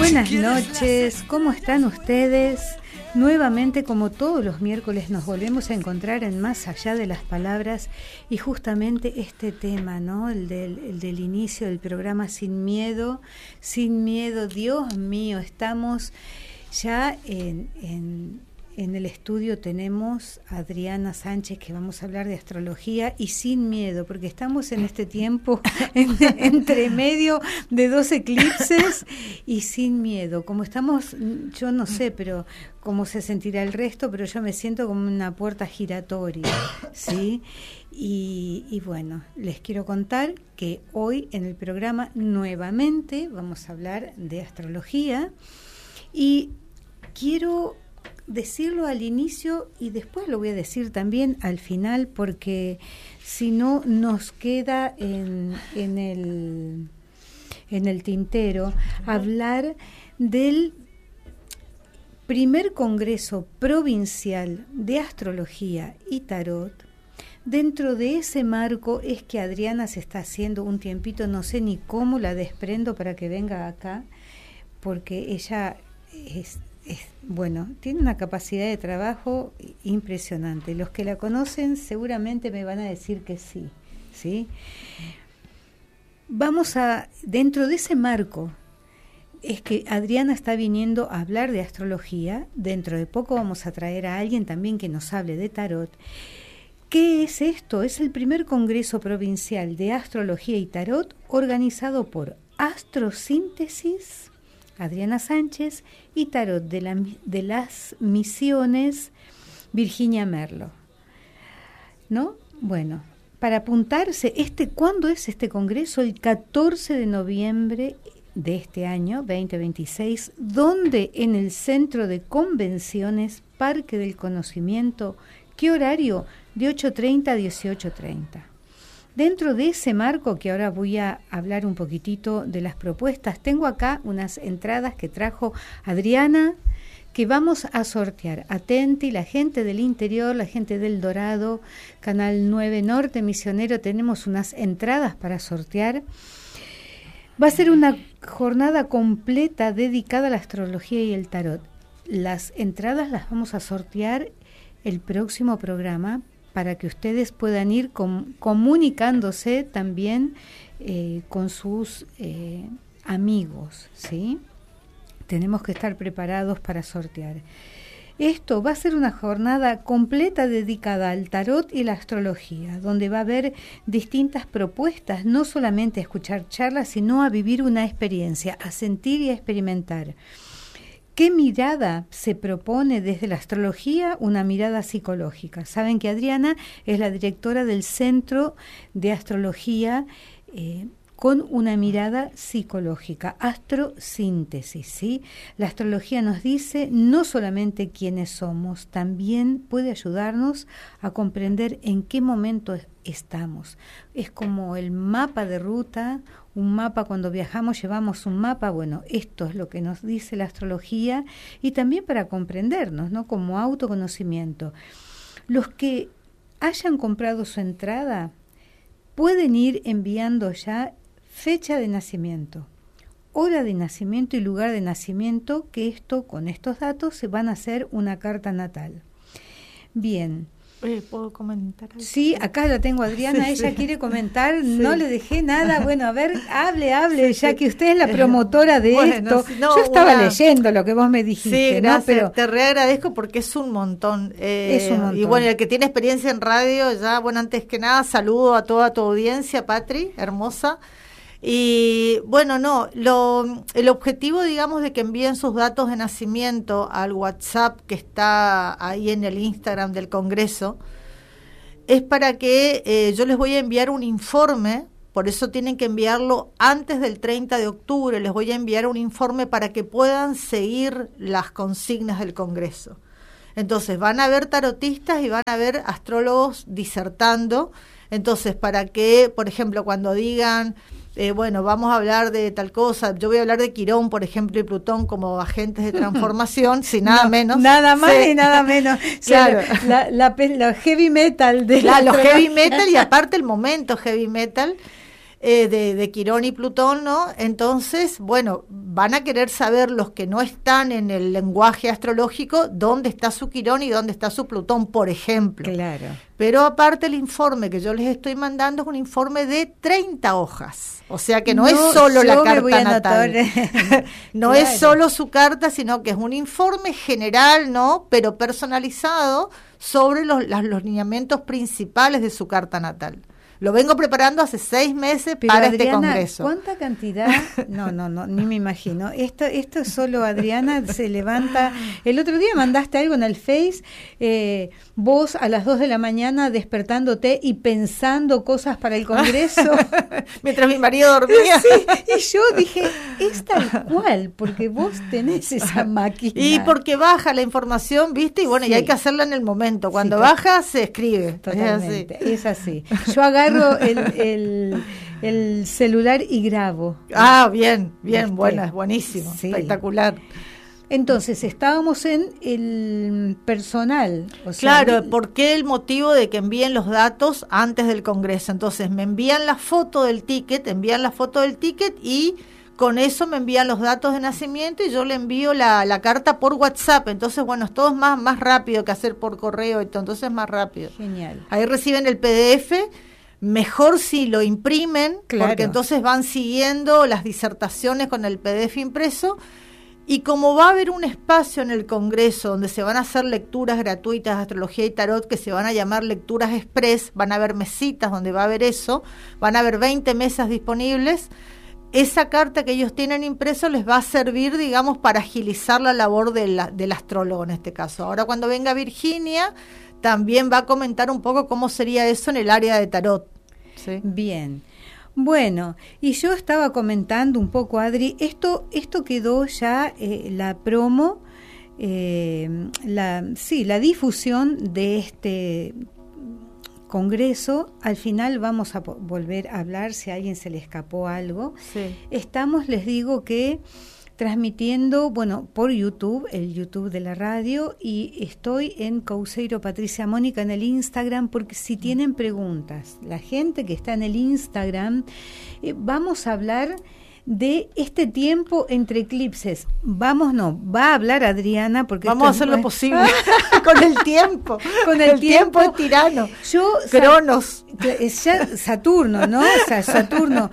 Buenas noches, ¿cómo están ustedes? Nuevamente, como todos los miércoles, nos volvemos a encontrar en Más Allá de las Palabras y justamente este tema, ¿no? El del inicio del programa Sin Miedo, Dios mío, estamos ya en el estudio, tenemos a Adriana Sánchez, que vamos a hablar de astrología y sin miedo, porque estamos en este tiempo entre medio de dos eclipses y sin miedo. Como estamos, yo no sé, pero cómo se sentirá el resto, pero yo me siento como una puerta giratoria, ¿sí? Y bueno, les quiero contar que hoy en el programa nuevamente vamos a hablar de astrología y quiero decirlo al inicio y después lo voy a decir también al final, porque si no nos queda en el tintero hablar del primer Congreso Provincial de Astrología y Tarot. Dentro de ese marco es que Adriana se está haciendo un tiempito, no sé ni cómo la desprendo para que venga acá, porque ella bueno, tiene una capacidad de trabajo impresionante. Los que la conocen seguramente me van a decir que sí, ¿sí? Dentro de ese marco, es que Adriana está viniendo a hablar de astrología. Dentro de poco vamos a traer a alguien también que nos hable de tarot. ¿Qué es esto? Es el primer Congreso Provincial de Astrología y Tarot organizado por Astrosíntesis, Adriana Sánchez, y Tarot de las Misiones, Virginia Merlo, ¿no? Bueno, para apuntarse, ¿cuándo es este congreso? El 14 de noviembre de este año, 2026, donde en el Centro de Convenciones, Parque del Conocimiento. ¿Qué horario? De 8:30 a 18:30. Dentro de ese marco, que ahora voy a hablar un poquitito de las propuestas, tengo acá unas entradas que trajo Adriana, que vamos a sortear. Atenti, la gente del interior, la gente del Dorado, Canal 9 Norte, Misionero, tenemos unas entradas para sortear. Va a ser una jornada completa dedicada a la astrología y el tarot. Las entradas las vamos a sortear el próximo programa, para que ustedes puedan ir comunicándose también con sus amigos, ¿sí? Tenemos que estar preparados para sortear. Esto va a ser una jornada completa dedicada al tarot y la astrología, donde va a haber distintas propuestas, no solamente a escuchar charlas, sino a vivir una experiencia, a sentir y a experimentar. ¿Qué mirada se propone desde la astrología? Una mirada psicológica. Saben que Adriana es la directora del Centro de Astrología con una mirada psicológica, astrosíntesis, ¿sí? La astrología nos dice no solamente quiénes somos, también puede ayudarnos a comprender en qué momento estamos. Es como el mapa de ruta. Un mapa, cuando viajamos llevamos un mapa. Bueno, esto es lo que nos dice la astrología, y también para comprendernos, ¿no? Como autoconocimiento. Los que hayan comprado su entrada pueden ir enviando ya fecha de nacimiento, hora de nacimiento y lugar de nacimiento, que con estos datos se van a hacer una carta natal. Bien. ¿Puedo comentar algo? Sí, acá la tengo Adriana, ella quiere comentar, sí. No le dejé nada. Bueno, a ver, hable, ya que usted es la promotora de esto. Yo estaba leyendo lo que vos me dijiste, sí, ¿no? Pero te reagradezco porque es un montón. Es un montón. Y bueno, el que tiene experiencia en radio, ya, bueno, antes que nada, saludo a toda tu audiencia, Patri, hermosa. Y bueno, el objetivo, digamos, de que envíen sus datos de nacimiento al WhatsApp que está ahí en el Instagram del Congreso, es para que yo les voy a enviar un informe. Por eso tienen que enviarlo antes del 30 de octubre, les voy a enviar un informe para que puedan seguir las consignas del Congreso. Entonces van a haber tarotistas y van a haber astrólogos disertando. Entonces, para que, por ejemplo, cuando digan bueno, vamos a hablar de tal cosa, yo voy a hablar de Quirón, por ejemplo, y Plutón como agentes de transformación, sin nada menos. Nada más y nada menos. Claro. O sea, la heavy metal. Los heavy metal y aparte el momento heavy metal. de Quirón y Plutón, ¿no? Entonces, bueno, van a querer saber los que no están en el lenguaje astrológico dónde está su Quirón y dónde está su Plutón, por ejemplo. Claro. Pero aparte el informe que yo les estoy mandando es un informe de 30 hojas. O sea que no es solo la carta natal. No claro. es solo su carta, sino que es un informe general, ¿no? Pero personalizado sobre los lineamientos principales de su carta natal. Lo vengo preparando hace 6 meses para Adriana, este congreso. ¿Cuánta cantidad? No, ni me imagino. Esto es solo Adriana se levanta. El otro día mandaste algo en el Face, vos a las 2 de la mañana despertándote y pensando cosas para el congreso. Mientras mi marido dormía. Sí, y yo dije, es tal cual, porque vos tenés esa máquina. Y porque baja la información, ¿viste? Y bueno, sí. Y hay que hacerla en el momento. Cuando sí, baja, se escribe. Totalmente, es así. Yo agarro el celular y grabo. Ah, bien, buena, buenísimo, sí. Espectacular. Entonces, estábamos en el personal. O sea, claro, ¿por qué el motivo de que envíen los datos antes del congreso? Entonces, me envían la foto del ticket, y con eso me envían los datos de nacimiento y yo le envío la carta por WhatsApp. Entonces, bueno, es todo más rápido que hacer por correo, entonces es más rápido. Genial. Ahí reciben el PDF. Mejor si lo imprimen, claro. Porque entonces van siguiendo las disertaciones con el PDF impreso. Y como va a haber un espacio en el Congreso donde se van a hacer lecturas gratuitas de astrología y tarot que se van a llamar lecturas express, van a haber mesitas donde va a haber eso, van a haber 20 mesas disponibles, esa carta que ellos tienen impreso les va a servir, digamos, para agilizar la labor del astrólogo en este caso. Ahora cuando venga Virginia, también va a comentar un poco cómo sería eso en el área de tarot. ¿Sí? Bien. Bueno, y yo estaba comentando un poco, Adri, esto quedó ya la promo, la difusión de este congreso. Al final vamos a volver a hablar si a alguien se le escapó algo. Sí. Estamos, les digo que transmitiendo, bueno, por YouTube, el YouTube de la radio, y estoy en Couseiro Patricia Mónica en el Instagram, porque si tienen preguntas, la gente que está en el Instagram, vamos a hablar de este tiempo entre eclipses. Va a hablar Adriana, porque vamos a hacer lo posible con el tiempo. Con el tiempo es tirano. Cronos. Ya Saturno, ¿no? O sea, Saturno.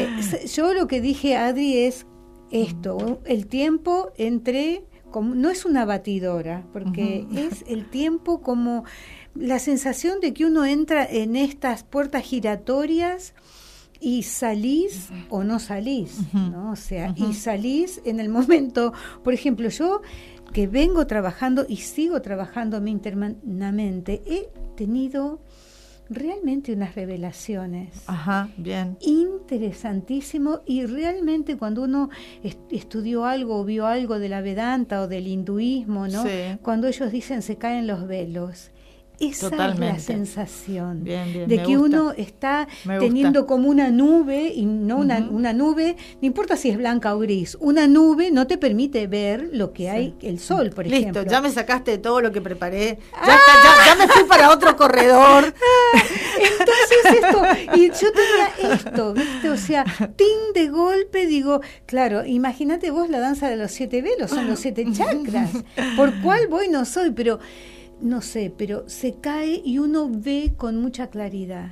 Yo lo que dije, Adri, es esto, el tiempo no es una batidora, porque es el tiempo como la sensación de que uno entra en estas puertas giratorias y salís o no salís, ¿no? O sea, y salís en el momento, por ejemplo, yo que vengo trabajando y sigo trabajando internamente, he tenido realmente unas revelaciones. Bien. Interesantísimo, y realmente cuando uno estudió algo o vio algo de la Vedanta o del hinduismo, ¿no? Sí. Cuando ellos dicen se caen los velos, esa Totalmente. Es la sensación bien, de que gusta. Uno está teniendo como una nube, y no una nube, no importa si es blanca o gris, una nube no te permite ver lo que hay, el sol, por ejemplo. Listo, ya me sacaste de todo lo que preparé, ya me fui para otro corredor. Entonces esto, y yo tenía esto, ¿viste? O sea, de golpe, digo, claro, imagínate vos la danza de los 7 velos, son los 7 chakras, por cuál voy no soy, pero no sé, pero se cae y uno ve con mucha claridad.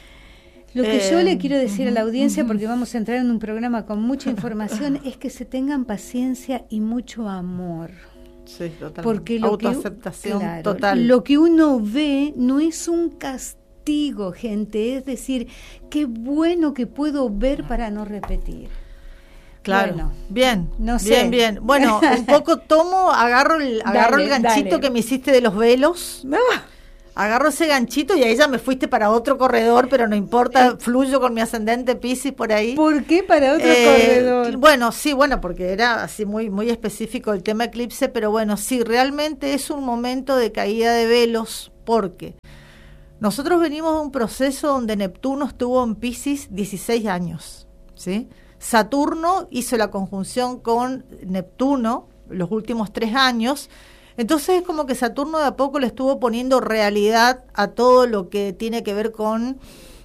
Lo que yo le quiero decir a la audiencia, porque vamos a entrar en un programa con mucha información, es que se tengan paciencia y mucho amor. Sí, totalmente. Porque autoaceptación total. Lo que uno ve no es un castigo, gente, es decir, qué bueno que puedo ver para no repetir. Claro, bueno, bien, no sé. Bien. Bueno, un poco agarro el ganchito que me hiciste de los velos. No. Agarro ese ganchito y ahí ya me fuiste para otro corredor, pero no importa, fluyo con mi ascendente Piscis por ahí. ¿Por qué para otro corredor? Bueno, sí, porque era así muy específico el tema eclipse, pero bueno, sí, realmente es un momento de caída de velos, porque nosotros venimos de un proceso donde Neptuno estuvo en Piscis 16 años, ¿sí? Saturno hizo la conjunción con Neptuno los últimos 3 años, entonces es como que Saturno de a poco le estuvo poniendo realidad a todo lo que tiene que ver con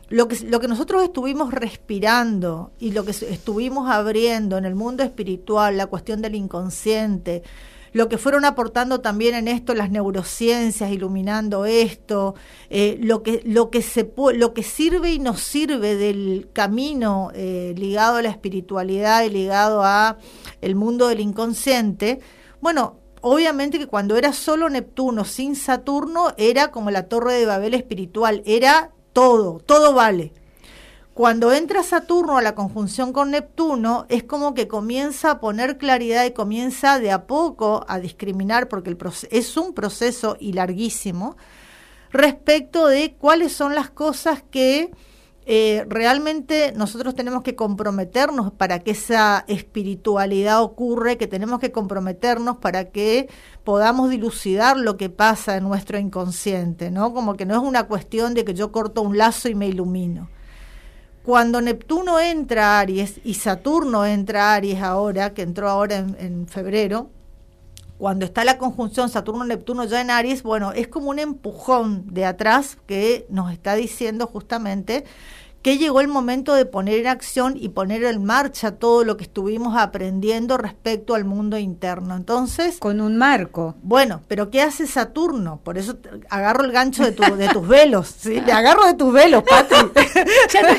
lo que nosotros estuvimos respirando y lo que estuvimos abriendo en el mundo espiritual, la cuestión del inconsciente, lo que fueron aportando también en esto las neurociencias, iluminando esto, lo que sirve y nos sirve del camino ligado a la espiritualidad y ligado a el mundo del inconsciente. Bueno, obviamente que cuando era solo Neptuno sin Saturno era como la Torre de Babel espiritual, era todo vale. Cuando entra Saturno a la conjunción con Neptuno, es como que comienza a poner claridad y comienza de a poco a discriminar, porque es un proceso y larguísimo, respecto de cuáles son las cosas que realmente nosotros tenemos que comprometernos para que esa espiritualidad ocurra, que tenemos que comprometernos para que podamos dilucidar lo que pasa en nuestro inconsciente, ¿no? Como que no es una cuestión de que yo corto un lazo y me ilumino. Cuando Neptuno entra a Aries y Saturno entra a Aries ahora, que entró ahora en febrero, cuando está la conjunción Saturno-Neptuno ya en Aries, bueno, es como un empujón de atrás que nos está diciendo justamente que llegó el momento de poner en acción y poner en marcha todo lo que estuvimos aprendiendo respecto al mundo interno. Entonces, con un marco. Bueno, pero ¿qué hace Saturno? Por eso agarro el gancho de tus velos, ¿sí? Le agarro de tus velos, Patri. Ya no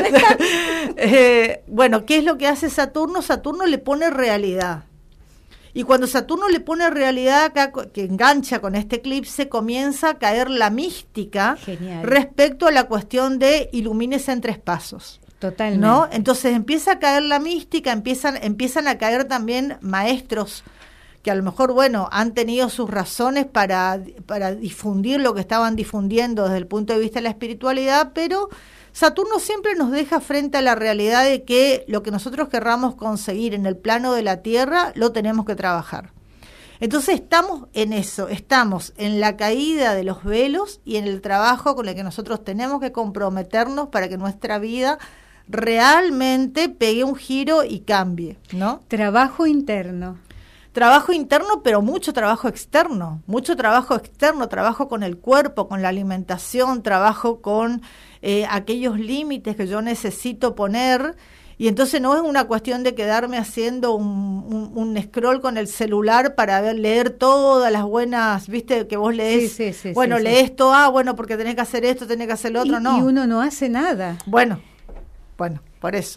está. Bueno, ¿qué es lo que hace Saturno? Saturno le pone realidad. Y cuando Saturno le pone realidad acá, que engancha con este eclipse, comienza a caer la mística. Genial. Respecto a la cuestión de ilumínese en 3 pasos. Totalmente. ¿No? Entonces empieza a caer la mística, empiezan a caer también maestros que a lo mejor, bueno, han tenido sus razones para difundir lo que estaban difundiendo desde el punto de vista de la espiritualidad, pero Saturno siempre nos deja frente a la realidad de que lo que nosotros querramos conseguir en el plano de la Tierra lo tenemos que trabajar. Entonces estamos en eso, estamos en la caída de los velos y en el trabajo con el que nosotros tenemos que comprometernos para que nuestra vida realmente pegue un giro y cambie, ¿no? Trabajo interno. Trabajo interno, pero mucho trabajo externo, trabajo con el cuerpo, con la alimentación, trabajo con aquellos límites que yo necesito poner, y entonces no es una cuestión de quedarme haciendo un scroll con el celular para leer todas las buenas, viste, que vos lees, sí, lees esto, bueno, porque tenés que hacer esto, tenés que hacer lo otro, no. Y uno no hace nada. Bueno, por eso.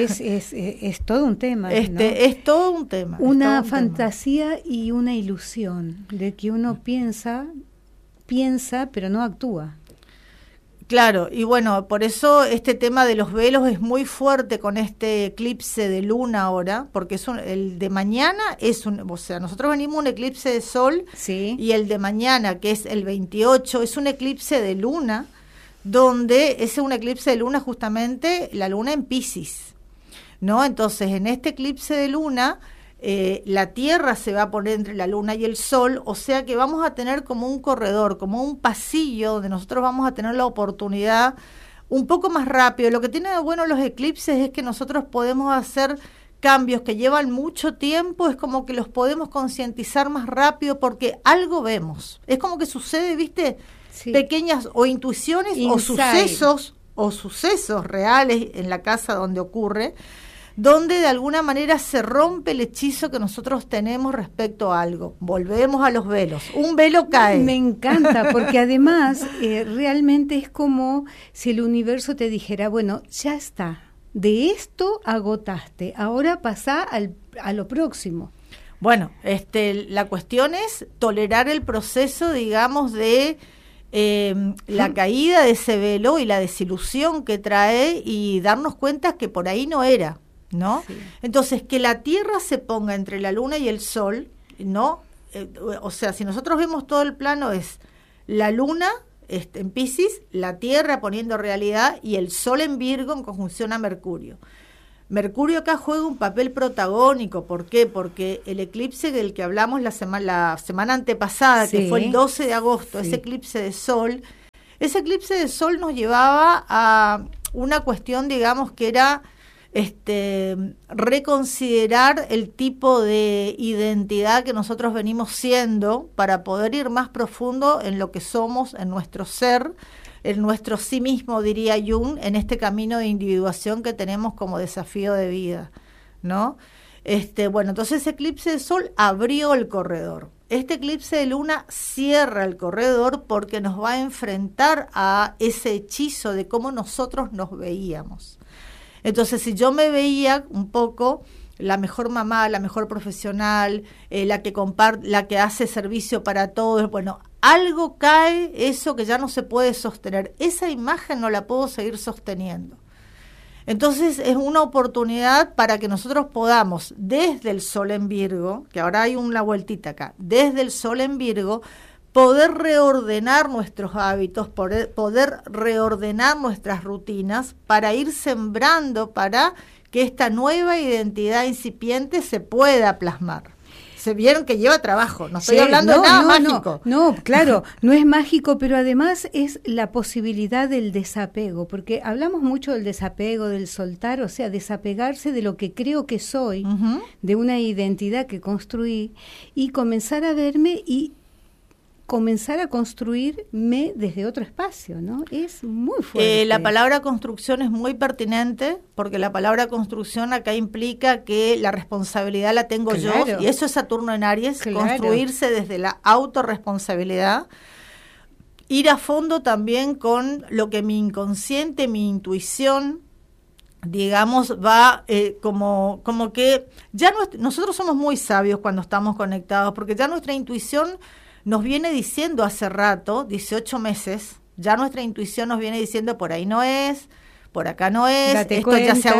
Es todo un tema, ¿no? Es todo un tema. Una fantasía y una ilusión de que uno piensa, pero no actúa. Claro, y bueno, por eso este tema de los velos es muy fuerte con este eclipse de luna ahora, porque el de mañana o sea, nosotros venimos un eclipse de sol, sí, y el de mañana, que es el 28, es un eclipse de luna, donde es un eclipse de luna justamente la luna en Piscis, ¿no? Entonces, en este eclipse de luna, la Tierra se va a poner entre la luna y el sol, o sea que vamos a tener como un corredor, como un pasillo donde nosotros vamos a tener la oportunidad un poco más rápido. Lo que tiene de bueno los eclipses es que nosotros podemos hacer cambios que llevan mucho tiempo, es como que los podemos concientizar más rápido porque algo vemos. Es como que sucede, ¿viste? Sí. Pequeñas o intuiciones o sucesos reales en la casa donde ocurre, donde de alguna manera se rompe el hechizo que nosotros tenemos respecto a algo. Volvemos a los velos. Un velo cae. Me encanta, porque además realmente es como si el universo te dijera, bueno, ya está, de esto agotaste, ahora pasá a lo próximo. Bueno, la cuestión es tolerar el proceso, digamos, de la caída de ese velo y la desilusión que trae y darnos cuenta que por ahí no era, ¿no? Sí. Entonces, que la Tierra se ponga entre la Luna y el Sol, ¿no? O sea, si nosotros vemos todo el plano, es la Luna en Piscis, la Tierra poniendo realidad y el Sol en Virgo en conjunción a Mercurio. Mercurio acá juega un papel protagónico. ¿Por qué? Porque el eclipse del que hablamos la semana antepasada, sí, que fue el 12 de agosto, sí, ese eclipse de sol nos llevaba a una cuestión, digamos, que era reconsiderar el tipo de identidad que nosotros venimos siendo para poder ir más profundo en lo que somos, en nuestro ser, en nuestro sí mismo, diría Jung, en este camino de individuación que tenemos como desafío de vida, ¿no? Bueno, entonces ese eclipse de sol abrió el corredor. Este eclipse de luna cierra el corredor porque nos va a enfrentar a ese hechizo de cómo nosotros nos veíamos. Entonces, si yo me veía un poco la mejor mamá, la mejor profesional, la que hace servicio para todos, bueno, algo cae, eso que ya no se puede sostener. Esa imagen no la puedo seguir sosteniendo. Entonces es una oportunidad para que nosotros podamos, desde el Sol en Virgo, que ahora hay una vueltita acá, desde el Sol en Virgo, poder reordenar nuestros hábitos, poder reordenar nuestras rutinas para ir sembrando para que esta nueva identidad incipiente se pueda plasmar. Se vieron que lleva trabajo, no estoy hablando de nada mágico. No, claro, no es mágico, pero además es la posibilidad del desapego, porque hablamos mucho del desapego, del soltar, o sea, desapegarse de lo que creo que soy, de una identidad que construí, y comenzar a verme y comenzar a construirme desde otro espacio, ¿no? Es muy fuerte. La palabra construcción es muy pertinente, porque la palabra construcción acá implica que la responsabilidad la tengo yo, y eso es Saturno en Aries, construirse desde la autorresponsabilidad, ir a fondo también con lo que mi inconsciente, mi intuición, digamos, va como que ya nosotros somos muy sabios cuando estamos conectados, porque ya nuestra intuición nos viene diciendo hace rato, 18 meses, ya nuestra intuición nos viene diciendo por ahí no es, por acá no es, esto ya se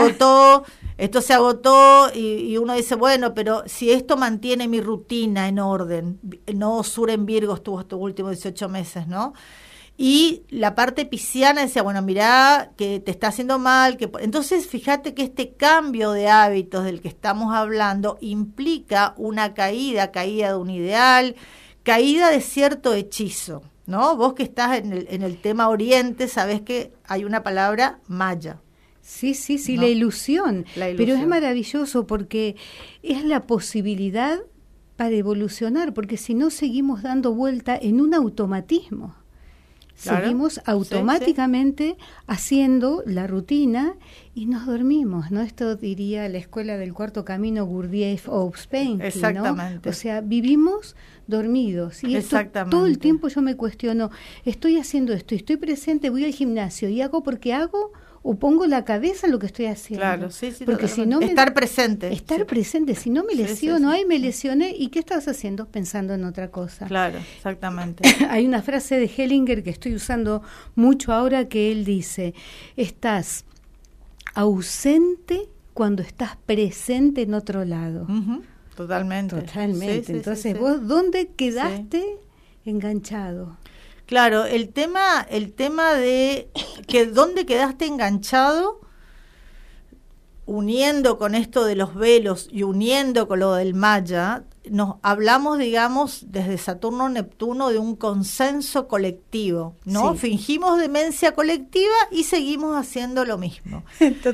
agotó, y uno dice, bueno, pero si esto mantiene mi rutina en orden, no Sur en Virgo estuvo estos últimos 18 meses, ¿no? Y la parte pisciana decía, bueno, mirá, que te está haciendo mal. Entonces, fíjate que este cambio de hábitos del que estamos hablando implica una caída de un ideal, caída de cierto hechizo, ¿no? Vos que estás en el tema Oriente, sabés que hay una palabra maya. Sí, ¿no? La ilusión. Pero es maravilloso porque es la posibilidad para evolucionar, porque si no seguimos dando vuelta en un automatismo. Claro. Seguimos automáticamente haciendo la rutina y nos dormimos, ¿no? Esto diría la escuela del cuarto camino, Gurdjieff o Ouspensky, exactamente, ¿no? O sea, vivimos dormidos. Y esto, todo el tiempo yo me cuestiono, estoy haciendo esto, estoy presente, voy al gimnasio y hago porque hago, o pongo la cabeza en lo que estoy haciendo. Claro, sí, porque si no estar presente. Estar presente, si no me lesiono, me lesioné, ¿y qué estás haciendo? Pensando en otra cosa. Claro, exactamente. Hay una frase de Hellinger que estoy usando mucho ahora, que él dice, estás ausente cuando estás presente en otro lado. Totalmente. Sí, entonces, ¿vos dónde quedaste enganchado? Claro, el tema de que dónde quedaste enganchado, uniendo con esto de los velos y uniendo con lo del Maya, nos hablamos, digamos, desde Saturno-Neptuno de un consenso colectivo, ¿no? Sí. Fingimos demencia colectiva y seguimos haciendo lo mismo.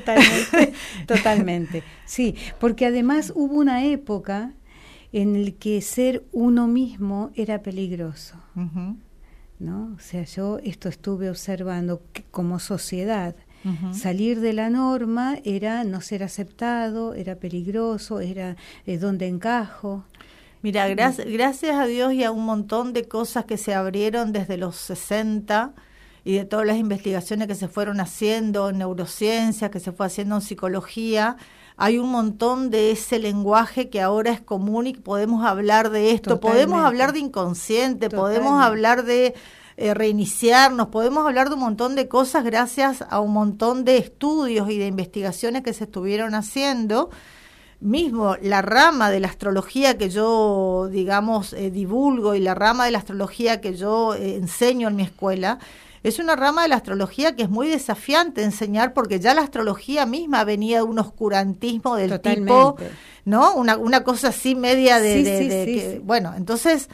Totalmente. Sí, porque además hubo una época en la que ser uno mismo era peligroso. ¿No? O sea, yo esto estuve observando que como sociedad, salir de la norma era no ser aceptado, era peligroso, era donde encajo. Mira, gracias a Dios y a un montón de cosas que se abrieron desde los 60 y de todas las investigaciones que se fueron haciendo en neurociencia, que se fue haciendo en psicología, hay un montón de ese lenguaje que ahora es común y podemos hablar de esto. Totalmente. Podemos hablar de inconsciente, podemos hablar de reiniciarnos, podemos hablar de un montón de cosas gracias a un montón de estudios y de investigaciones que se estuvieron haciendo. Mismo la rama de la astrología que yo, digamos, divulgo, y la rama de la astrología que yo enseño en mi escuela, es una rama de la astrología que es muy desafiante enseñar, porque ya la astrología misma venía de un oscurantismo del Totalmente. Tipo, ¿no? Una cosa así media sí. Bueno, entonces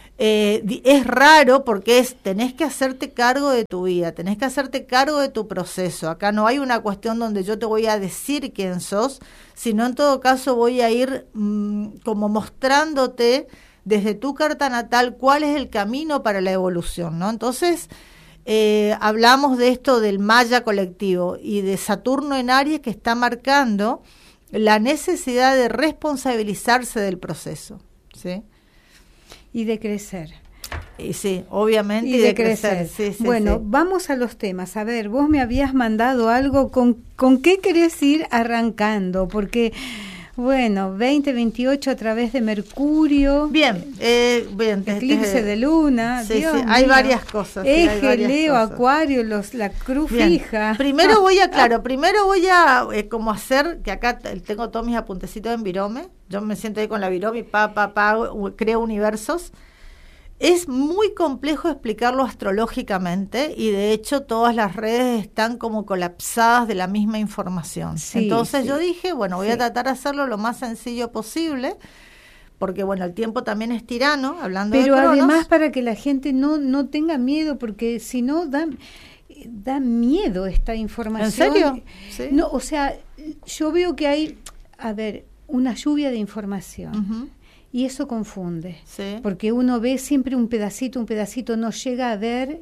es raro porque tenés que hacerte cargo de tu vida, tenés que hacerte cargo de tu proceso. Acá no hay una cuestión donde yo te voy a decir quién sos, sino en todo caso voy a ir como mostrándote desde tu carta natal cuál es el camino para la evolución, ¿no? Entonces, hablamos de esto del Maya colectivo y de Saturno en Aries, que está marcando la necesidad de responsabilizarse del proceso, ¿sí? Y de crecer. Y sí, obviamente, y de crecer. Sí, bueno, vamos a los temas. A ver, vos me habías mandado algo, ¿con qué querés ir arrancando? Porque, bueno, 2028 a través de Mercurio. Bien, eclipse de luna. Sí, Dios mío. Hay varias cosas. Eje, hay varias Leo, cosas. Acuario, la cruz bien. fija. Primero voy a como hacer, que acá tengo todos mis apuntecitos en Virome. Yo me siento ahí con la Virome y creo universos. Es muy complejo explicarlo astrológicamente y de hecho todas las redes están como colapsadas de la misma información. Sí, entonces yo dije, bueno, voy a tratar de hacerlo lo más sencillo posible, porque bueno, el tiempo también es tirano, hablando de Cronos. Pero además para que la gente no tenga miedo, porque si no da miedo esta información. ¿En serio? ¿Sí? No, o sea, yo veo que hay, una lluvia de información. Uh-huh. Y eso confunde, sí. Porque uno ve siempre un pedacito, no llega a ver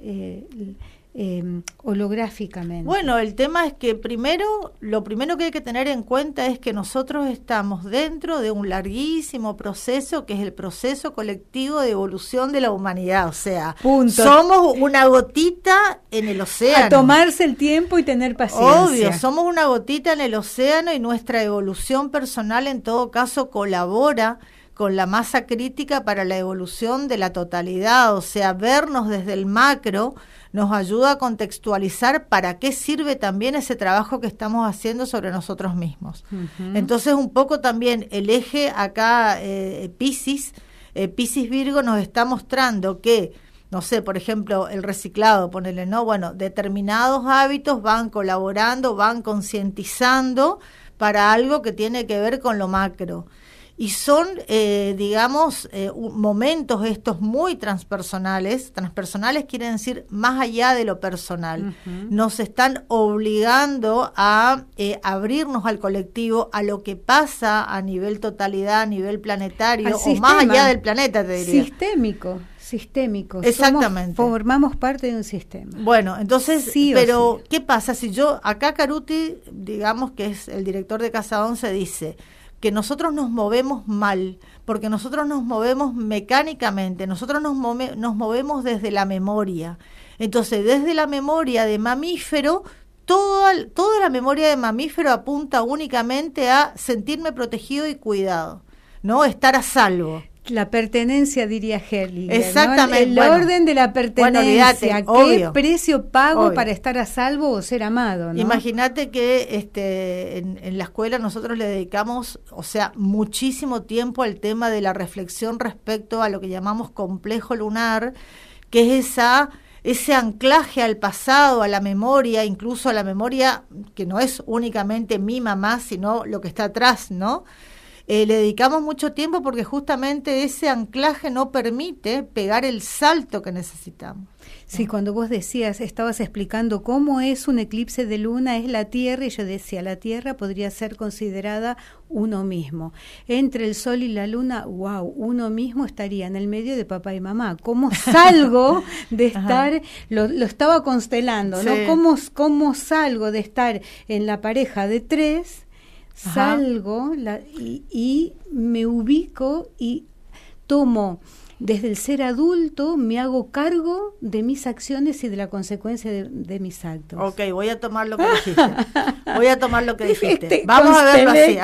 holográficamente. Bueno, el tema es que lo primero que hay que tener en cuenta es que nosotros estamos dentro de un larguísimo proceso, que es el proceso colectivo de evolución de la humanidad, o sea, somos una gotita en el océano. A tomarse el tiempo y tener paciencia. Obvio, somos una gotita en el océano y nuestra evolución personal en todo caso colabora con la masa crítica para la evolución de la totalidad, o sea, vernos desde el macro nos ayuda a contextualizar para qué sirve también ese trabajo que estamos haciendo sobre nosotros mismos. Uh-huh. Entonces, un poco también el eje acá, Piscis Virgo nos está mostrando que, no sé, por ejemplo, el reciclado, ponele, ¿no? Bueno, determinados hábitos van colaborando, van concientizando para algo que tiene que ver con lo macro. Y son, momentos estos muy transpersonales. Transpersonales quieren decir más allá de lo personal. Uh-huh. Nos están obligando a abrirnos al colectivo, a lo que pasa a nivel totalidad, a nivel planetario, o más allá del planeta, te diría. Sistémico. Exactamente. Formamos parte de un sistema. Bueno, entonces, sí, pero ¿qué pasa? Si acá Caruti, digamos que es el director de Casa 11, dice que nosotros nos movemos mal, porque nosotros nos movemos mecánicamente, nosotros nos movemos desde la memoria. Entonces, desde la memoria de mamífero, toda la memoria de mamífero apunta únicamente a sentirme protegido y cuidado, ¿no? Estar a salvo. La pertenencia, diría Hellinger. Exactamente. ¿No? El orden de la pertenencia. Olvídate, ¿Qué obvio, precio pago para estar a salvo o ser amado? ¿No? Imagínate que en la escuela nosotros le dedicamos, muchísimo tiempo al tema de la reflexión respecto a lo que llamamos complejo lunar, que es ese anclaje al pasado, a la memoria, incluso a la memoria que no es únicamente mi mamá, sino lo que está atrás, ¿no? Le dedicamos mucho tiempo porque justamente ese anclaje no permite pegar el salto que necesitamos. Sí, cuando vos estabas explicando cómo es un eclipse de luna, es la Tierra, y yo decía, la Tierra podría ser considerada uno mismo. Entre el Sol y la Luna, uno mismo estaría en el medio de papá y mamá. ¿Cómo salgo de estar, lo estaba constelando, sí, ¿no? ¿Cómo salgo de estar en la pareja de 3? Salgo y me ubico y tomo desde el ser adulto, me hago cargo de mis acciones y de la consecuencia de mis actos. Ok, voy a tomar lo que dijiste. Vamos a verlo así.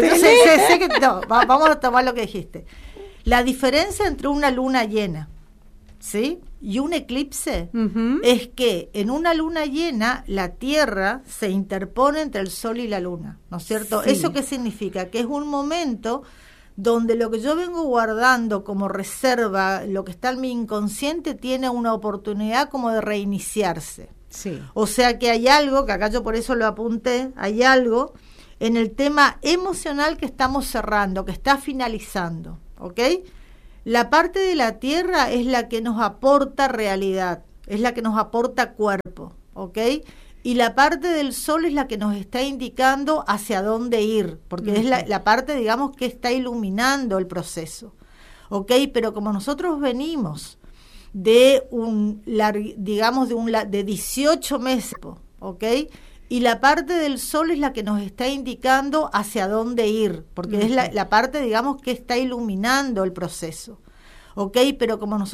Vamos a tomar lo que dijiste. La diferencia entre una luna llena, ¿sí?, y un eclipse, uh-huh, es que en una luna llena la Tierra se interpone entre el Sol y la Luna, ¿no es cierto? Sí. ¿Eso qué significa? Que es un momento donde lo que yo vengo guardando como reserva, lo que está en mi inconsciente, tiene una oportunidad como de reiniciarse. Sí. O sea que hay algo, que acá yo por eso lo apunté, hay algo en el tema emocional que estamos cerrando, que está finalizando, ¿ok? La parte de la Tierra es la que nos aporta realidad, es la que nos aporta cuerpo, ¿ok? Y la parte del Sol es la que nos está indicando hacia dónde ir, porque uh-huh, es la parte, digamos, que está iluminando el proceso, ¿ok? Pero como nosotros venimos de de 18 meses, ¿ok? Y la parte del sol es la que nos está indicando hacia dónde ir, porque es la parte, digamos, que está iluminando el proceso, ¿ok? Pero como nosotros